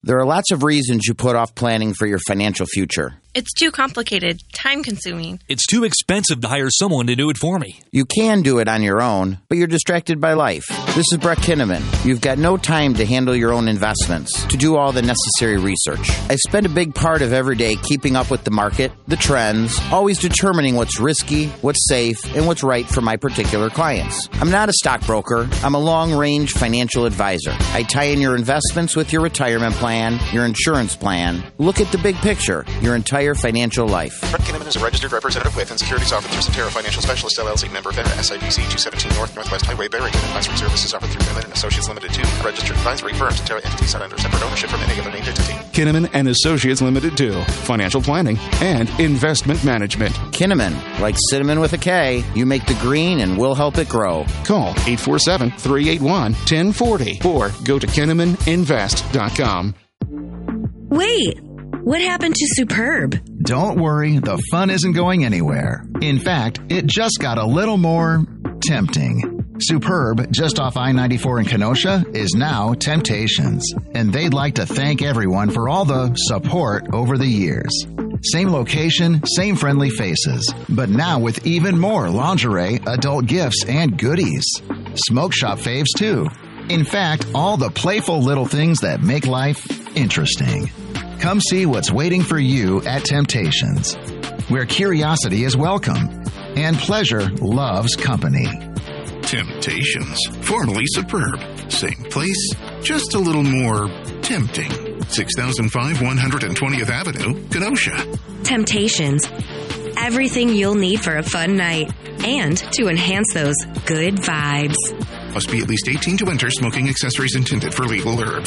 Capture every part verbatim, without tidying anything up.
There are lots of reasons you put off planning for your financial future. It's too complicated, time-consuming. It's too expensive to hire someone to do it for me. You can do it on your own, but you're distracted by life. This is Brett Kinnaman. You've got no time to handle your own investments, to do all the necessary research. I spend a big part of every day keeping up with the market, the trends, always determining what's risky, what's safe, and what's right for my particular clients. I'm not a stockbroker. I'm a long-range financial advisor. I tie in your investments with your retirement plan, your insurance plan. Look at the big picture, your entire financial life. Brett Kinnaman is a registered representative with and securities offered through Cetera Financial Specialist, L L C, member FINRA, S I B C two seventeen North Northwest Highway, Barrington. Advisory services offered through Kinnaman and Associates Limited two, a registered advisory firm. Cetera entities not under separate ownership from any other named entity. Kinnaman and Associates Limited two, financial planning and investment management. Kinnaman, like cinnamon with a K, you make the green and we'll help it grow. Call eight four seven, three eight one, one zero four zero or go to kinnaman invest dot com. Wait, what happened to Superb? Don't worry, the fun isn't going anywhere. In fact, it just got a little more tempting. Superb, just off I ninety-four in Kenosha, is now Temptations. And they'd like to thank everyone for all the support over the years. Same location, same friendly faces, but now with even more lingerie, adult gifts, and goodies. Smoke shop faves, too. In fact, all the playful little things that make life interesting. Come see what's waiting for you at Temptations, where curiosity is welcome and pleasure loves company. Temptations, formerly Superb. Same place, just a little more tempting. six thousand five, one hundred twentieth Avenue, Kenosha. Temptations. Everything you'll need for a fun night and to enhance those good vibes. Must be at least eighteen to enter. Smoking accessories intended for legal herbs.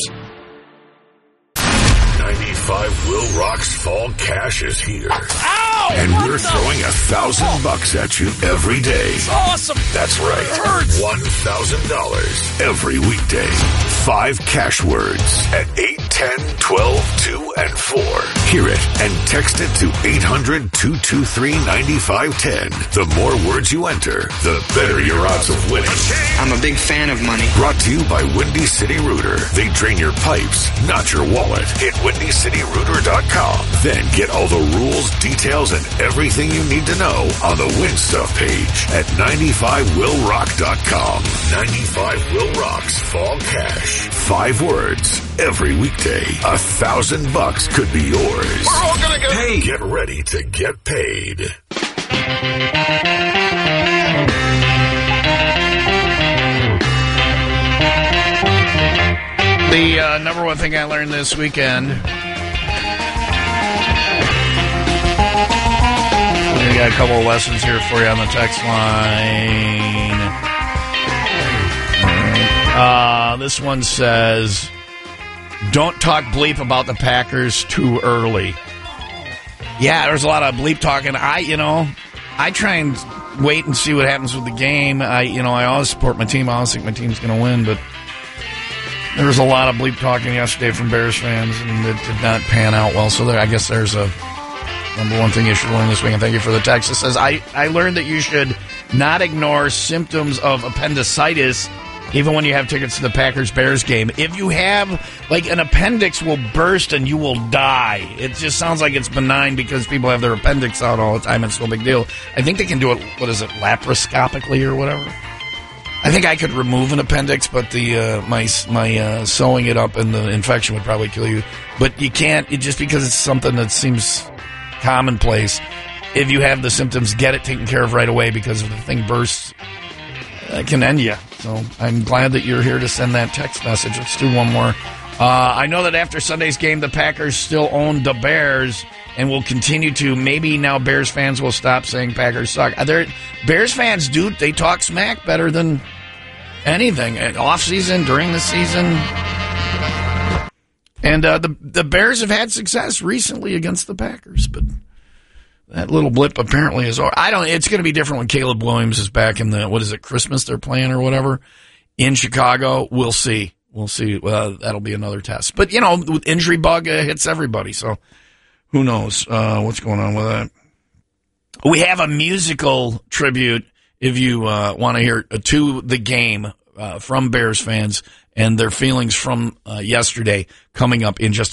ninety-five Will Rock's Fall Cash is here. Ow! And What we're the? throwing a thousand bucks at you every day. It's awesome. That's right. It hurts. One thousand dollars every weekday. Five cash words at eight, ten, twelve, two, and four. Hear it and text it to eight hundred, two two three, nine five one zero. The more words you enter, the better your odds of winning. I'm a big fan of money. Brought to you by Windy City Rooter. They drain your pipes, not your wallet. Hit windy city rooter dot com. Then get all the rules, details, and everything you need to know on the Win Stuff page at ninety-five will rock dot com. ninety-five Will Rock's Fall Cash. Five words every weekday. A thousand bucks could be yours. We're all gonna get paid. Get ready to get paid. The uh, number one thing I learned this weekend. We got a couple of lessons here for you on the text line. Uh, this one says, don't talk bleep about the Packers too early. Yeah, there's a lot of bleep talking. I, you know, I try and wait and see what happens with the game. I, you know, I always support my team. I always think my team's going to win, but there was a lot of bleep talking yesterday from Bears fans, and it did not pan out well. So there, I guess there's a number one thing you should learn this week, and thank you for the text. It says, I, I learned that you should not ignore symptoms of appendicitis even when you have tickets to the Packers-Bears game. If you have, like, an appendix will burst and you will die. It just sounds like it's benign because people have their appendix out all the time. It's no big deal. I think they can do it, what is it, laparoscopically or whatever? I think I could remove an appendix, but the uh, my my uh, sewing it up and the infection would probably kill you. But you can't, it, just because it's something that seems commonplace. If you have the symptoms, get it taken care of right away, because if the thing bursts, it can end you. So I'm glad that you're here to send that text message. Let's do one more. Uh, I know that after Sunday's game, the Packers still own the Bears and will continue to. Maybe now Bears fans will stop saying Packers suck. They're, Bears fans do, they talk smack better than anything. Off season, during the season. And uh, the the Bears have had success recently against the Packers, but that little blip apparently is over. I don't. It's going to be different when Caleb Williams is back in the, what is it, Christmas they're playing or whatever in Chicago. We'll see. We'll see. Uh, that'll be another test. But, you know, with injury bug uh, hits everybody, so who knows uh, what's going on with that. We have a musical tribute, if you uh, want to hear, uh, to the game uh, from Bears fans, and their feelings from uh, yesterday coming up in just